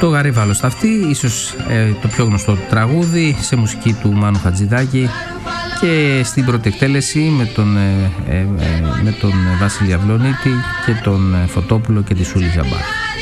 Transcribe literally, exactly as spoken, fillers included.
Το Γαρίβαλο στα αυτή, ίσως ε, το πιο γνωστό τραγούδι, σε μουσική του Μάνου Χατζηδάκη και στην πρώτη εκτέλεση με τον, ε, ε, ε, με τον Βασίλη Αυλονίτη και τον Φωτόπουλο και τη Σούλη Ζαμπά.